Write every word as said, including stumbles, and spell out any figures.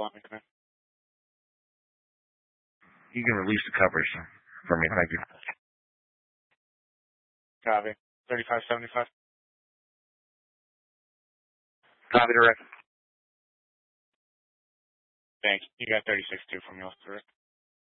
want me to? You can release the coverage for me. Thank you. Copy. thirty-five seventy-five. Copy direct. Thanks. You got thirty-six two from yours, correct?